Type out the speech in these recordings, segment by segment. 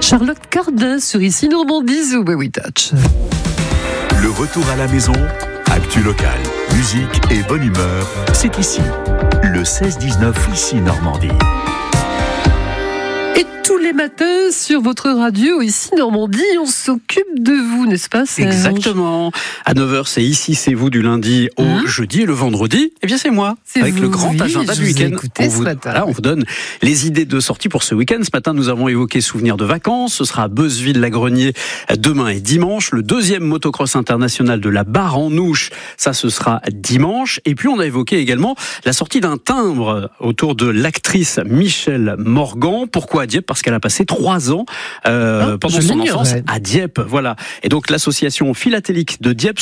Charlotte Cardin sur Ici Normandie ou We Touch. Le retour à la maison, actu locale, musique et bonne humeur, c'est ici. Le 16-19 Ici Normandie. Et tous les matins sur votre radio Ici Normandie, on s'occupe de vous, n'est-ce pas Serge ? Exactement. À 9h, c'est Ici, c'est vous du lundi au jeudi et le vendredi, eh bien c'est moi. C'est avec vous, le grand oui, agenda je du vous ai week-end. écouté ce matin. On vous donne les idées de sortie pour ce week-end. Ce matin, nous avons évoqué souvenirs de vacances. Ce sera à Beuzeville-la-Grenier demain et dimanche. Le deuxième motocross international de la Barre en Ouche, ça ce sera dimanche. Et puis on a évoqué également la sortie d'un timbre autour de l'actrice Michèle Morgan. Euh, Dieppe, parce qu'elle a passé 3 ans pendant son enfance à Dieppe. Voilà. Et donc l'association philatélique de Dieppe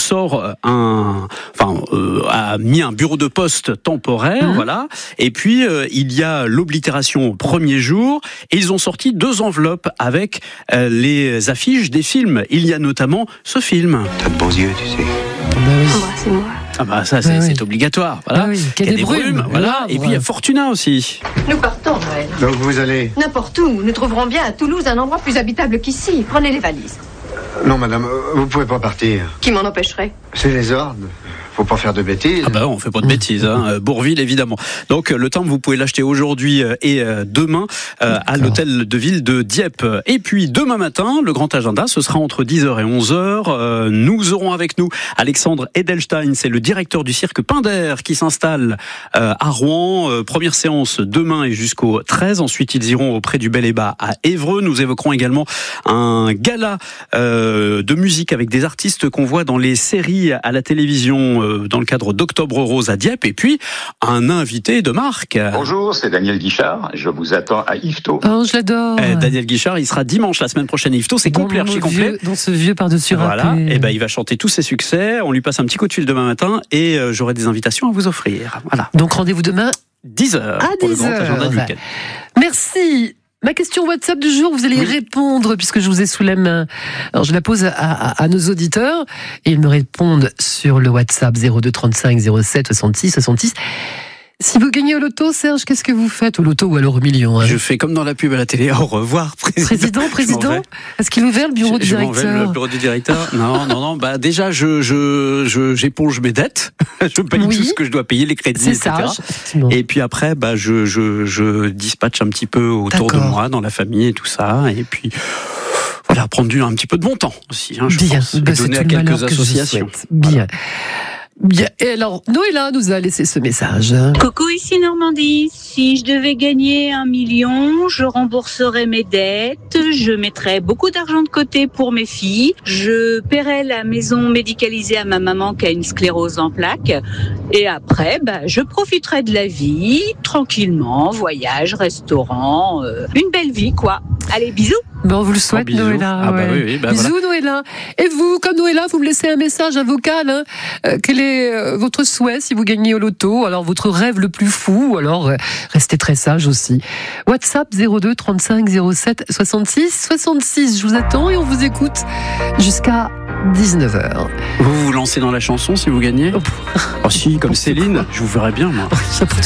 a mis un bureau de poste temporaire. Voilà. Et puis il y a l'oblitération au premier jour. Et ils ont sorti 2 enveloppes avec les affiches des films. Il y a notamment ce film. T'as de beaux yeux, tu sais. Embrassez-moi. Ah bah ça c'est obligatoire. Voilà. Qu'il y a des brumes. Voilà. Et puis il y a Fortuna aussi. Nous partons, Noël. Donc vous allez... N'importe où. Nous trouverons bien à Toulouse un endroit plus habitable qu'ici. Prenez les valises. Non, madame, vous pouvez pas partir. Qui m'en empêcherait ? C'est les ordres. Faut pas faire de bêtises. Ah bah on fait pas de bêtises, hein. Bourville évidemment. Donc le timbre vous pouvez l'acheter aujourd'hui et demain à l'hôtel de ville de Dieppe. Et puis demain matin, le grand agenda, ce sera entre 10h et 11h. Nous aurons avec nous Alexandre Edelstein, c'est le directeur du cirque Pinder qui s'installe à Rouen. Première séance demain et jusqu'au 13. Ensuite ils iront auprès du Bel et Bas à Évreux. Nous évoquerons également un gala de musique avec des artistes qu'on voit dans les séries à la télévision dans le cadre d'Octobre Rose à Dieppe, et puis un invité de marque. Bonjour, c'est Daniel Guichard, je vous attends à Yvetot. Oh, je l'adore. Daniel Guichard, il sera dimanche la semaine prochaine à Yvetot, c'est complet, archi complet. Dans ce vieux par-dessus voilà, râpé. et ben il va chanter tous ses succès, on lui passe un petit coup de fil demain matin, et j'aurai des invitations à vous offrir. Voilà. Donc rendez-vous demain 10h pour le grand agenda du week-end. Merci. Ma question WhatsApp du jour, vous allez y répondre puisque je vous ai sous la main. Alors je la pose à nos auditeurs et ils me répondent sur le WhatsApp 02 35 07 66 66. Si vous gagnez au loto, Serge, qu'est-ce que vous faites au loto ou alors au million Je fais comme dans la pub à la télé. Au revoir, président. Président. Est-ce qu'il est ouvert le bureau du directeur ? Je m'en vais, le bureau du directeur. Non. Bah déjà, j'éponge mes dettes. Je paye tout ce que je dois payer, les crédits, etc. Sage, et puis après, bah je dispatche un petit peu autour de moi, dans la famille et tout ça. Et puis voilà, prendre un petit peu de bon temps aussi. Je pense, et donner à quelques associations. Bien. Bien. Et alors, Noëlla nous a laissé ce message. Coucou, ici Normandie. Si je devais gagner 1 million, je rembourserais mes dettes, je mettrais beaucoup d'argent de côté pour mes filles, je paierais la maison médicalisée à ma maman qui a une sclérose en plaques, et après, je profiterais de la vie, tranquillement, voyage, restaurant, une belle vie, quoi. Allez, bisous. On vous le souhaite, Noëlla. Ah bah oui, bisous, voilà. Noëlla. Et vous, comme Noëlla, vous me laissez un message vocal. Quel est votre souhait si vous gagnez au loto ? Alors, votre rêve le plus fou, ou alors restez très sage aussi. WhatsApp 02 35 07 66 66. Je vous attends et on vous écoute jusqu'à 19h. Vous vous lancez dans la chanson si vous gagnez ? Oh si, comme Céline, je vous verrais bien, moi.